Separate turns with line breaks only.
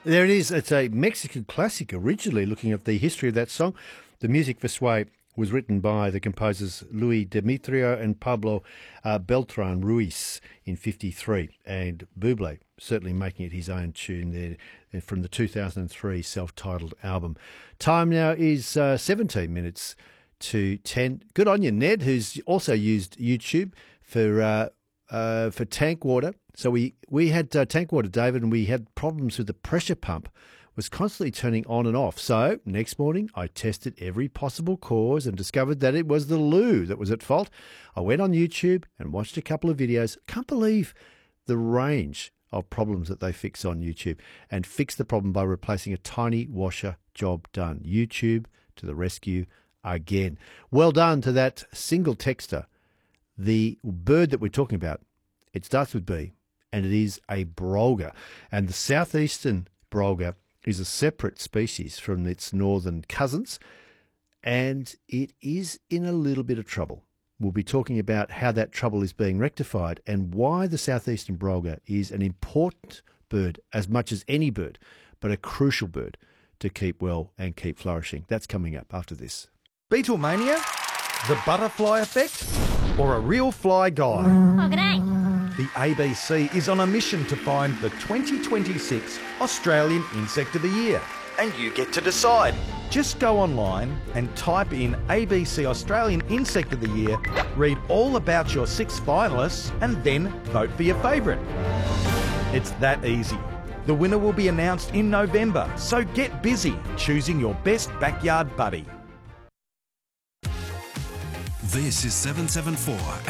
There it is. It's a Mexican classic originally, looking at the history of that song. The music for Sway was written by the composers Luis Demetrio and Pablo Beltran Ruiz in 1953, and Bublé certainly making it his own tune there from the 2003 self-titled album. Time now is 17 minutes to 10. Good on you, Ned, who's also used YouTube for tank water. So we had tank water, David, and we had problems with the pressure pump. Was constantly turning on and off. So next morning I tested every possible cause and discovered that it was the loo that was at fault. I went on YouTube and watched a couple of videos. Can't believe the range of problems that they fix on YouTube, and fixed the problem by replacing a tiny washer. Job done. YouTube to the rescue again. Well done to that single texter. The bird that we're talking about, it starts with B, and it is a brolga. And the southeastern brolga is a separate species from its northern cousins, and it is in a little bit of trouble. We'll be talking about how that trouble is being rectified and why the southeastern brolga is an important bird as much as any bird, but a crucial bird to keep well and keep flourishing. That's coming up after this.
Beetlemania? The butterfly effect? Or a real fly guy?
Oh, g'day.
The ABC is on a mission to find the 2026 Australian Insect of the Year. And you get to decide. Just go online and type in ABC Australian Insect of the Year, read all about your 6 finalists, and then vote for your favourite. It's that easy. The winner will be announced in November, so get busy choosing your best backyard buddy.
This is 774